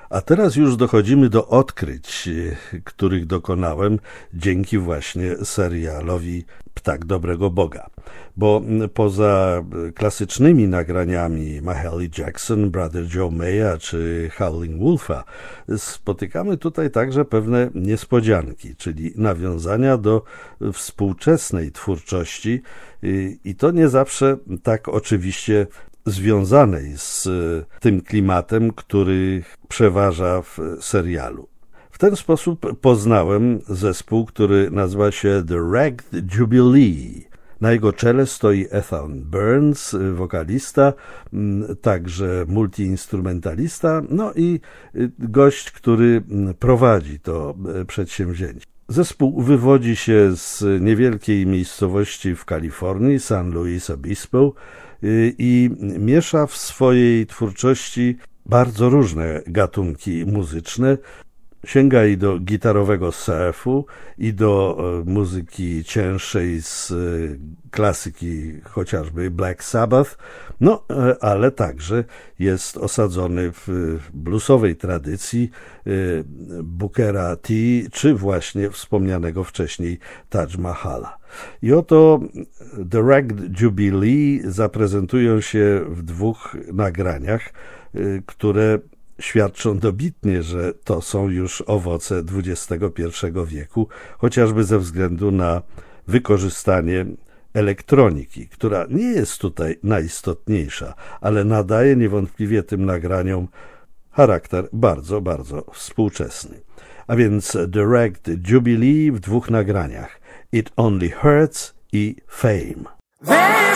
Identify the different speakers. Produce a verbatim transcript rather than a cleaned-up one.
Speaker 1: A teraz już dochodzimy do odkryć, których dokonałem dzięki właśnie serialowi Ptak Dobrego Boga. Bo poza klasycznymi nagraniami Mahalia Jackson, Brother Joe Maya czy Howlin' Wolfa spotykamy tutaj także pewne niespodzianki, czyli nawiązania do współczesnej twórczości i to nie zawsze tak oczywiście związanej z tym klimatem, który przeważa w serialu. W ten sposób poznałem zespół, który nazywa się The Ragged Jubilee. Na jego czele stoi Ethan Burns, wokalista, także multiinstrumentalista, no i gość, który prowadzi to przedsięwzięcie. Zespół wywodzi się z niewielkiej miejscowości w Kalifornii, San Luis Obispo, i miesza w swojej twórczości bardzo różne gatunki muzyczne. Sięga i do gitarowego surfu, i do muzyki cięższej z klasyki, chociażby Black Sabbath, no ale także jest osadzony w bluesowej tradycji Bookera T, czy właśnie wspomnianego wcześniej Taj Mahala. I oto The Ragged Jubilee zaprezentują się w dwóch nagraniach, które świadczą dobitnie, że to są już owoce dwudziestego pierwszego wieku, chociażby ze względu na wykorzystanie elektroniki, która nie jest tutaj najistotniejsza, ale nadaje niewątpliwie tym nagraniom charakter bardzo, bardzo współczesny. A więc The Ragged Jubilee w dwóch nagraniach: It Only Hurts i Fame.